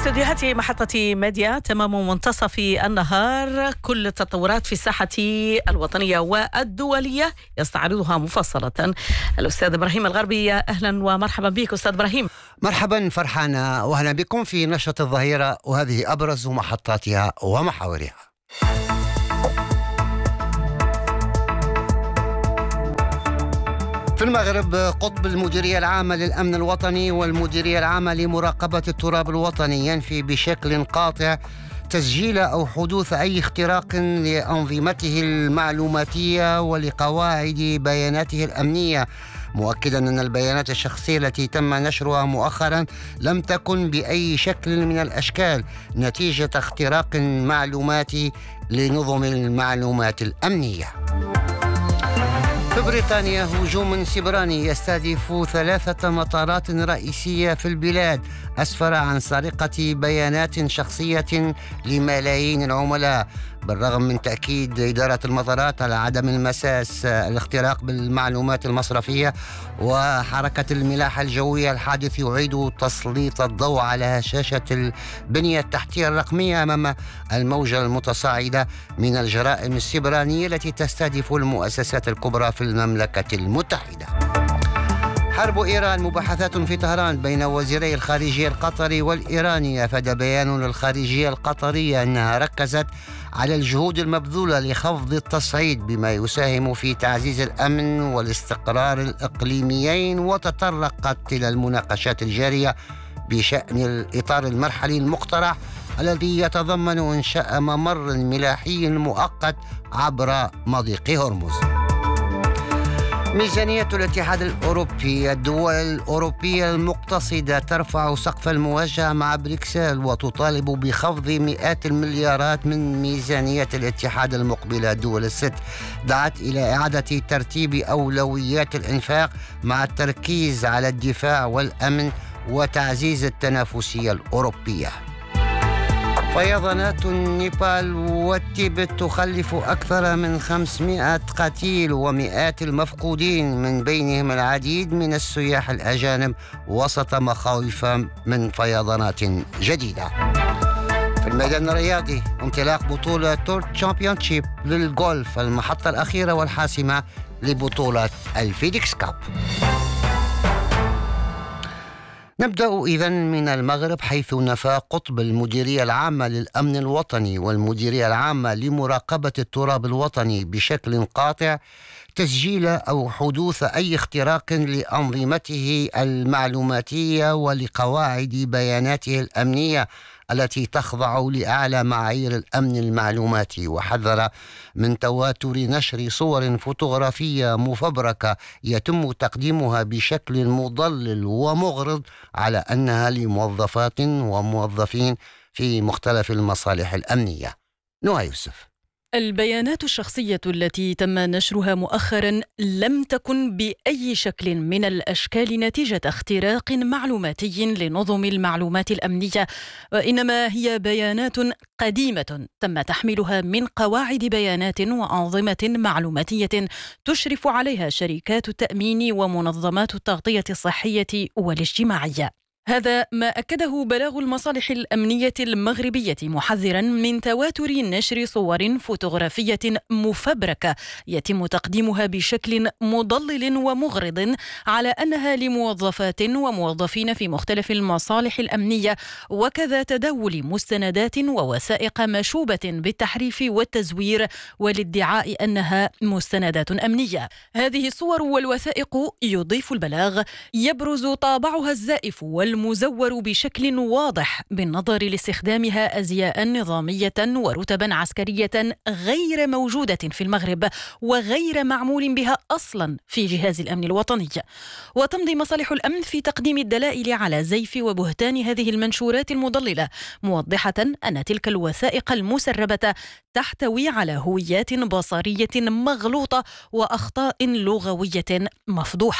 استديوهات محطة ميديا تمام منتصف النهار كل التطورات في الساحة الوطنية والدولية يستعرضها مفصلة الأستاذ إبراهيم الغربي. أهلا ومرحبا بك أستاذ إبراهيم. مرحبا فرحانة وأهلا بكم في نشرة الظهيرة، وهذه أبرز محطاتها ومحاورها. في المغرب، قطب المديرية العامة للأمن الوطني والمديرية العامة لمراقبة التراب الوطني ينفي بشكل قاطع تسجيل أو حدوث أي اختراق لأنظمته المعلوماتية ولقواعد بياناته الأمنية، مؤكدا أن البيانات الشخصية التي تم نشرها مؤخرا لم تكن بأي شكل من الأشكال نتيجة اختراق معلوماتي لنظم المعلومات الأمنية. في بريطانيا، هجوم سبراني يستهدف 3 مطارات رئيسية في البلاد أسفر عن سرقة بيانات شخصية لملايين العملاء، بالرغم من تأكيد إدارة المطارات على عدم المساس الاختراق بالمعلومات المصرفية وحركة الملاحة الجوية. الحادث يعيد تسليط الضوء على هشاشة البنية التحتية الرقمية أمام الموجة المتصاعدة من الجرائم السبرانية التي تستهدف المؤسسات الكبرى في المملكة المتحدة. حرب إيران، مباحثات في طهران بين وزيري الخارجية القطري والإيراني. أفاد بيان للخارجية القطرية أنها ركزت على الجهود المبذولة لخفض التصعيد بما يساهم في تعزيز الأمن والاستقرار الإقليميين، وتطرقت إلى المناقشات الجارية بشأن الإطار المرحلي المقترح الذي يتضمن إنشاء ممر ملاحي مؤقت عبر مضيق هرمز. ميزانية الاتحاد الأوروبي، الدول الأوروبية المقتصدة ترفع سقف المواجهة مع بروكسل وتطالب بخفض مئات المليارات من ميزانية الاتحاد المقبلة. الدول الست دعت إلى إعادة ترتيب أولويات الإنفاق مع التركيز على الدفاع والأمن وتعزيز التنافسية الأوروبية. فيضانات نيبال والتبت تخلف أكثر من 500 قتيل ومئات المفقودين، من بينهم العديد من السياح الأجانب، وسط مخاوف من فيضانات جديدة. في الميدان الرياضي، انطلاق بطولة تور تشامبيونشيب للغولف، المحطة الأخيرة والحاسمة لبطولة الفيديكس كاب. نبدأ إذن من المغرب، حيث نفى قطب المديرية العامة للأمن الوطني والمديرية العامة لمراقبة التراب الوطني بشكل قاطع تسجيل أو حدوث أي اختراق لأنظمته المعلوماتية ولقواعد بياناته الأمنية التي تخضع لأعلى معايير الأمن المعلوماتي، وحذر من تواتر نشر صور فوتوغرافية مفبركة يتم تقديمها بشكل مضلل ومغرض على أنها لموظفات وموظفين في مختلف المصالح الأمنية. نهى يوسف. البيانات الشخصية التي تم نشرها مؤخرا لم تكن بأي شكل من الأشكال نتيجة اختراق معلوماتي لنظم المعلومات الأمنية، وإنما هي بيانات قديمة تم تحميلها من قواعد بيانات وأنظمة معلوماتية تشرف عليها شركات التأمين ومنظمات التغطية الصحية والاجتماعية. هذا ما أكده بلاغ المصالح الأمنية المغربية، محذرا من تواتر نشر صور فوتوغرافية مفبركة يتم تقديمها بشكل مضلل ومغرض على أنها لموظفات وموظفين في مختلف المصالح الأمنية، وكذا تداول مستندات ووثائق مشوبة بالتحريف والتزوير والادعاء أنها مستندات أمنية. هذه الصور والوثائق، يضيف البلاغ، يبرز طابعها الزائف والمزور بشكل واضح بالنظر لاستخدامها أزياء نظامية ورتبا عسكرية غير موجودة في المغرب وغير معمول بها أصلا في جهاز الأمن الوطني. وتمضي مصالح الأمن في تقديم الدلائل على زيف وبهتان هذه المنشورات المضللة، موضحة أن تلك الوثائق المسربة تحتوي على هويات بصرية مغلوطة وأخطاء لغوية مفضوحة.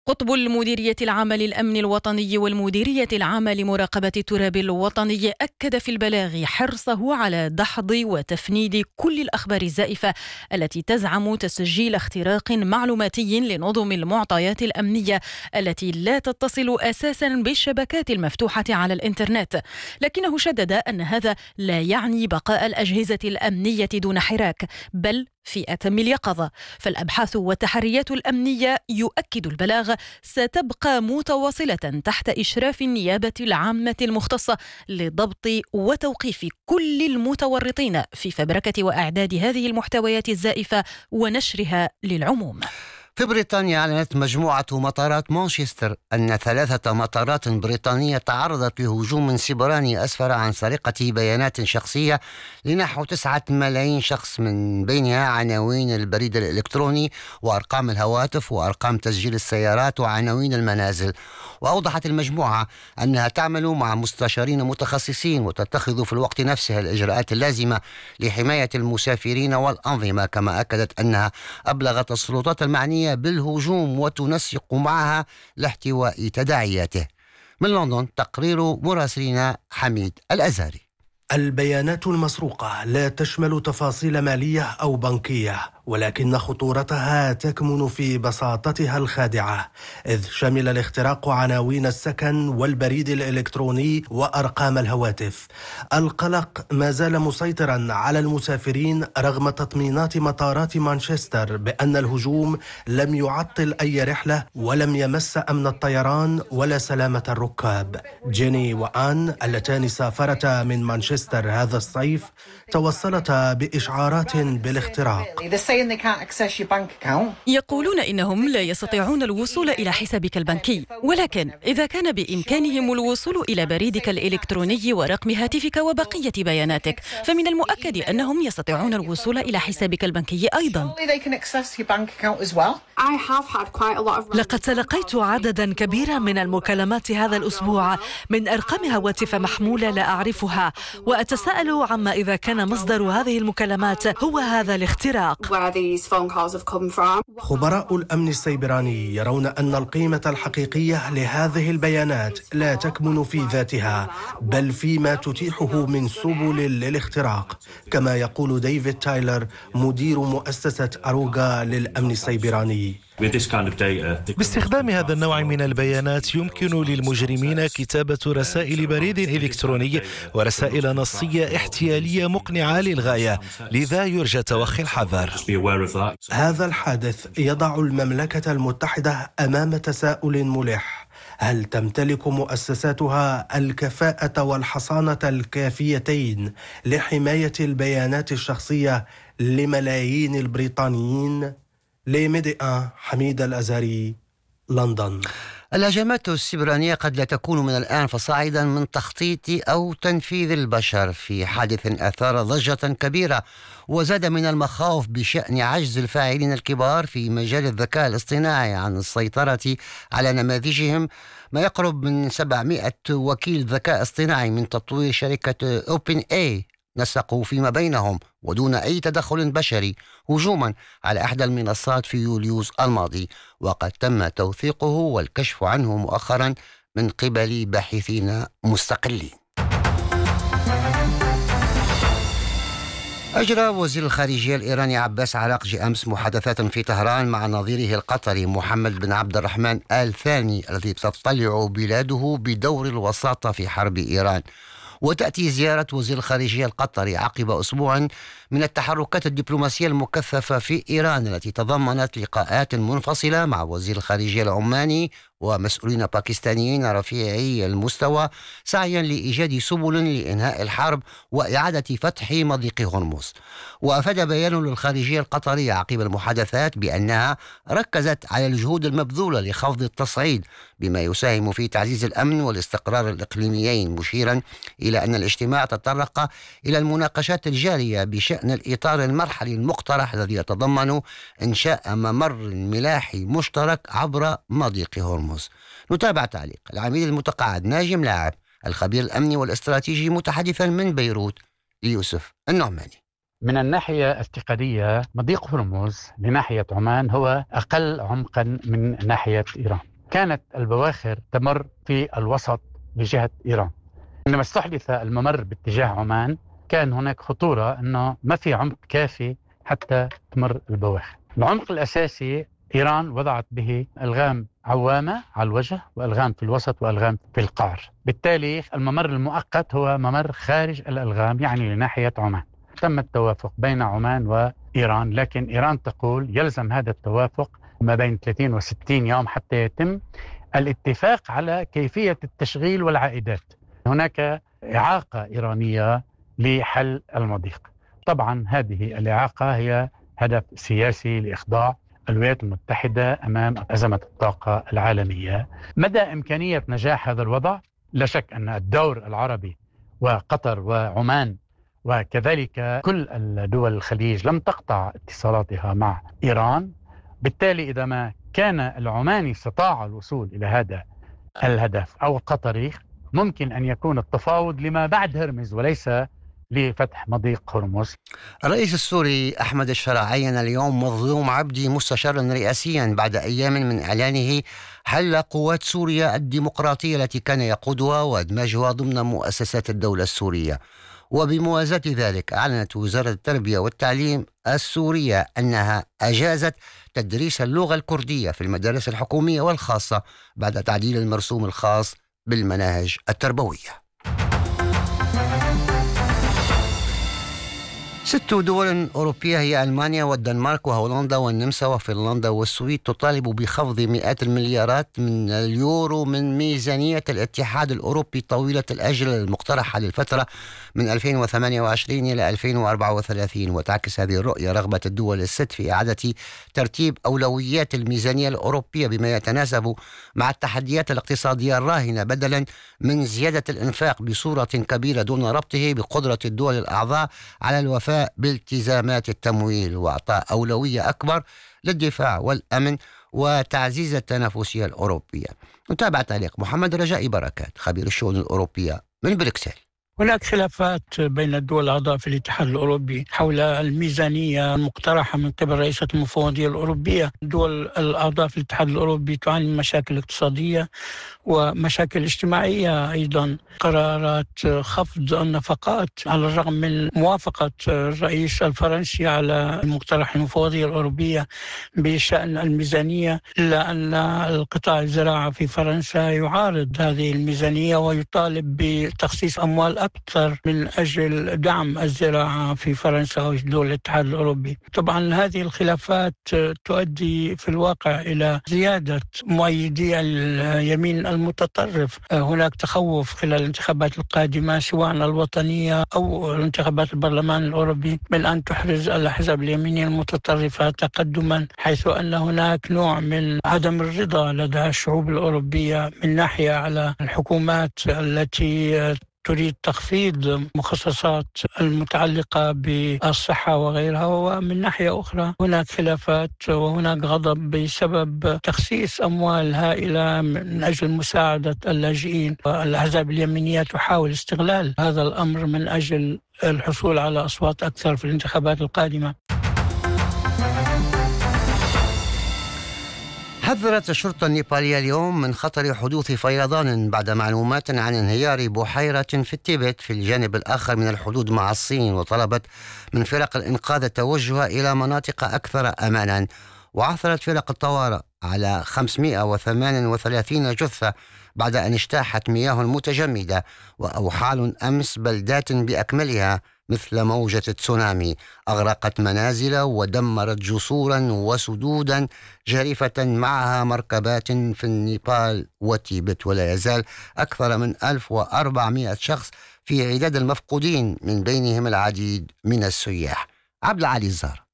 قطب المديرية العامة للأمن الوطني والمديرية العامة لمراقبة التراب الوطني أكد في البلاغ حرصه على دحض وتفنيد كل الأخبار الزائفة التي تزعم تسجيل اختراق معلوماتي لنظم المعطيات الأمنية التي لا تتصل أساسا بالشبكات المفتوحة على الإنترنت، لكنه شدد أن هذا لا يعني بقاء الأجهزة الأمنية دون حراك، بل في أتم اليقظة، فالأبحاث والتحريات الأمنية يؤكد البلاغ ستبقى متواصلة تحت إشراف النيابة العامة المختصة لضبط وتوقيف كل المتورطين في فبركة وإعداد هذه المحتويات الزائفة ونشرها للعموم. في بريطانيا أعلنت مجموعة مطارات مانشستر أن 3 مطارات بريطانية تعرضت لهجوم سيبراني أسفر عن سرقة بيانات شخصية لنحو 9 ملايين شخص، من بينها عناوين البريد الإلكتروني وأرقام الهواتف وأرقام تسجيل السيارات وعناوين المنازل. وأوضحت المجموعة أنها تعمل مع مستشارين متخصصين وتتخذ في الوقت نفسه الإجراءات اللازمة لحماية المسافرين والأنظمة، كما أكدت أنها أبلغت السلطات المعنية بالهجوم وتنسق معها لاحتواء تداعياته. من لندن تقرير مراسلنا حميد الأزهري. البيانات المسروقة لا تشمل تفاصيل مالية أو بنكية، ولكن خطورتها تكمن في بساطتها الخادعة، إذ شمل الاختراق عناوين السكن والبريد الإلكتروني وأرقام الهواتف. القلق ما زال مسيطرا على المسافرين رغم تطمينات مطارات مانشستر بأن الهجوم لم يعطل أي رحلة ولم يمس أمن الطيران ولا سلامة الركاب. جيني وآن اللتان سافرتا من مانشستر هذا الصيف توصلتا بإشعارات بالاختراق. يقولون إنهم لا يستطيعون الوصول إلى حسابك البنكي، ولكن إذا كان بإمكانهم الوصول إلى بريدك الإلكتروني ورقم هاتفك وبقية بياناتك، فمن المؤكد أنهم يستطيعون الوصول إلى حسابك البنكي أيضا. لقد تلقيت عددا كبيرا من المكالمات هذا الأسبوع من أرقام هواتف محمولة لا أعرفها، وأتساءل عما إذا كان مصدر هذه المكالمات هو هذا الاختراق. خبراء الأمن السيبراني يرون أن القيمة الحقيقية لهذه البيانات لا تكمن في ذاتها، بل فيما تتيحه من سبل للاختراق، كما يقول ديفيد تايلر مدير مؤسسة أروغا للأمن السيبراني. باستخدام هذا النوع من البيانات يمكن للمجرمين كتابة رسائل بريد إلكتروني ورسائل نصية احتيالية مقنعة للغاية، لذا يرجى توخي الحذر. هذا الحادث يضع المملكة المتحدة أمام تساؤل ملح: هل تمتلك مؤسساتها الكفاءة والحصانة الكافيتين لحماية البيانات الشخصية لملايين البريطانيين؟ لميديا حميد الأزهري، لندن. الهجمات السيبرانية قد لا تكون من الآن فصاعدا من تخطيط أو تنفيذ البشر، في حادث أثار ضجة كبيرة وزاد من المخاوف بشأن عجز الفاعلين الكبار في مجال الذكاء الاصطناعي عن السيطرة على نماذجهم. ما يقرب من 700 وكيل ذكاء اصطناعي من تطوير شركة OpenAI نسقوا فيما بينهم ودون أي تدخل بشري هجوما على إحدى المنصات في يوليوز الماضي، وقد تم توثيقه والكشف عنه مؤخرا من قبل باحثين مستقلين. أجرى وزير الخارجية الإيراني عباس عراقجي أمس محادثات في طهران مع نظيره القطري محمد بن عبد الرحمن آل ثاني الذي تطلع بلاده بدور الوساطة في حرب إيران. وتأتي زيارة وزير الخارجية القطري عقب أسبوع من التحركات الدبلوماسية المكثفة في إيران التي تضمنت لقاءات منفصلة مع وزير الخارجية العماني ومسؤولين باكستانيين رفيعي المستوى سعيا لإيجاد سبل لإنهاء الحرب وإعادة فتح مضيق هرمز. وأفاد بيان للخارجية القطرية عقب المحادثات بأنها ركزت على الجهود المبذولة لخفض التصعيد بما يساهم في تعزيز الأمن والاستقرار الإقليميين، مشيرا إلى أن الاجتماع تطرق إلى المناقشات الجارية بشأن الإطار المرحلي المقترح الذي يتضمن إنشاء ممر ملاحي مشترك عبر مضيق هرمز. نتابع تعليق العميد المتقاعد ناجم لاعب الخبير الأمني والاستراتيجي متحدثا من بيروت ليوسف النعماني. من الناحية التقنية مضيق هرمز لناحية عمان هو أقل عمقا من ناحية إيران، كانت البواخر تمر في الوسط بجهة إيران. عندما استحدث الممر باتجاه عمان كان هناك خطورة أنه ما في عمق كافي حتى تمر البواخر. العمق الأساسي إيران وضعت به ألغام عوامة على الوجه وألغام في الوسط وألغام في القعر، بالتالي الممر المؤقت هو ممر خارج الألغام يعني لناحية عمان. تم التوافق بين عمان وإيران، لكن إيران تقول يلزم هذا التوافق ما بين 30 و60 يوم حتى يتم الاتفاق على كيفية التشغيل والعائدات. هناك إعاقة إيرانية لحل المضيق. طبعا هذه الإعاقة هي هدف سياسي لإخضاع الولايات المتحدة أمام أزمة الطاقة العالمية. مدى إمكانية نجاح هذا الوضع؟ لا شك أن الدور العربي وقطر وعمان وكذلك كل الدول الخليج لم تقطع اتصالاتها مع إيران، بالتالي إذا ما كان العماني استطاع الوصول إلى هذا الهدف أو القطري ممكن أن يكون التفاوض لما بعد هرمز وليس لفتح مضيق هرمز. الرئيس السوري أحمد الشرع عين اليوم مظلوم عبدي مستشارا رئاسيا بعد أيام من إعلانه حل قوات سوريا الديمقراطية التي كان يقودها وإدماجها ضمن مؤسسات الدولة السورية. وبموازاة ذلك أعلنت وزارة التربية والتعليم السورية أنها أجازت تدريس اللغة الكردية في المدارس الحكومية والخاصة بعد تعديل المرسوم الخاص بالمناهج التربوية. 6 دول أوروبية هي ألمانيا والدنمارك وهولندا والنمسا وفنلندا والسويد تطالب بخفض مئات المليارات من اليورو من ميزانية الاتحاد الأوروبي طويلة الأجل المقترحة للفترة من 2028 إلى 2034. وتعكس هذه الرؤية رغبة الدول ال6 في إعادة ترتيب أولويات الميزانية الأوروبية بما يتناسب مع التحديات الاقتصادية الراهنة بدلا من زيادة الإنفاق بصورة كبيرة دون ربطه بقدرة الدول الأعضاء على الوفاء بالتزامات التمويل وإعطاء أولوية أكبر للدفاع والأمن وتعزيز التنافسية الأوروبية. نتابع تعليق محمد رجائي بركات خبير الشؤون الأوروبية من بروكسل. هناك خلافات بين الدول الأعضاء في الاتحاد الأوروبي حول الميزانية المقترحة من قبل رئيسة المفوضية الأوروبية. الدول الأعضاء في الاتحاد الأوروبي تعاني من مشاكل اقتصادية ومشاكل اجتماعية أيضا. قرارات خفض النفقات على الرغم من موافقة الرئيس الفرنسي على المقترح المفوضية الأوروبية بشأن الميزانية، إلا أن القطاع الزراعة في فرنسا يعارض هذه الميزانية ويطالب بتخصيص أموال أكثر من أجل دعم الزراعة في فرنسا ودول الاتحاد الأوروبي. طبعا هذه الخلافات تؤدي في الواقع إلى زيادة مؤيدي اليمين المتطرف. هناك تخوف خلال الانتخابات القادمة سواء الوطنية أو الانتخابات البرلمان الأوروبي من أن تحرز الأحزاب اليمينية المتطرفة تقدما، حيث أن هناك نوع من عدم الرضا لدى الشعوب الأوروبية من ناحية على الحكومات التي تريد تخفيض مخصصات المتعلقة بالصحة وغيرها، ومن ناحية أخرى هناك خلافات وهناك غضب بسبب تخصيص أموال هائلة من أجل مساعدة اللاجئين. الأحزاب اليمينية تحاول استغلال هذا الأمر من أجل الحصول على أصوات أكثر في الانتخابات القادمة. حذرت الشرطة النيبالية اليوم من خطر حدوث فيضان بعد معلومات عن انهيار بحيرة في التبت في الجانب الآخر من الحدود مع الصين، وطلبت من فرق الإنقاذ التوجه إلى مناطق أكثر أمانا. وعثرت فرق الطوارئ على 538 جثة بعد أن اجتاحت مياه متجمدة وأوحال أمس بلدات بأكملها مثل موجة تسونامي أغرقت منازل ودمرت جسورا وسدودا جارفة معها مركبات في النيبال وتيبت. ولا يزال أكثر من 1400 شخص في عداد المفقودين من بينهم العديد من السياح. عبد العالي الزهر.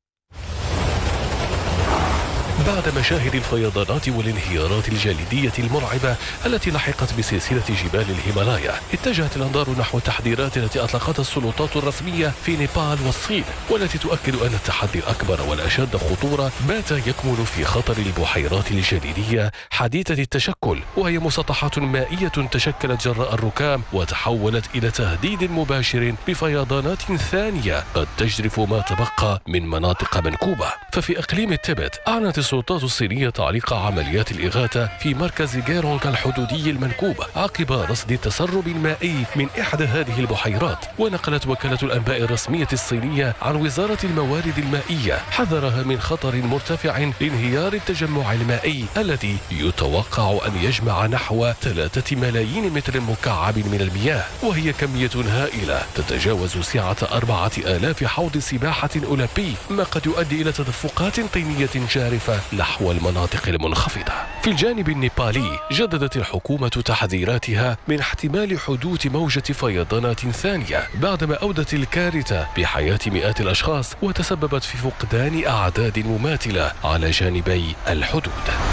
بعد مشاهد الفيضانات والانهيارات الجليدية المرعبة التي لحقت بسلسلة جبال الهيمالايا، اتجهت الأنظار نحو التحذيرات التي أطلقتها السلطات الرسمية في نيبال والصين، والتي تؤكد أن التحدي الأكبر والأشد خطورة بات يكمن في خطر البحيرات الجليدية حديثة التشكل، وهي مسطحات مائية تشكلت جراء الركام وتحولت إلى تهديد مباشر بفيضانات ثانية قد تجرف ما تبقى من مناطق منكوبة. ففي إقليم التبت أعلنت السلطات السلطات الصينية تعليق عمليات الإغاثة في مركز جيرونغ الحدودي المنكوب عقب رصد تسرب مائي من إحدى هذه البحيرات. ونقلت وكالة الأنباء الرسمية الصينية عن وزارة الموارد المائية حذرها من خطر مرتفع لانهيار التجمع المائي الذي يتوقع أن يجمع نحو 3 ملايين متر مكعب من المياه، وهي كمية هائلة تتجاوز سعة 4000 حوض سباحة أولمبي، ما قد يؤدي إلى تدفقات طينية جارفة نحو المناطق المنخفضة. في الجانب النيبالي جددت الحكومة تحذيراتها من احتمال حدوث موجة فيضانات ثانية بعدما أودت الكارثة بحياة مئات الأشخاص وتسببت في فقدان أعداد مماثلة على جانبي الحدود.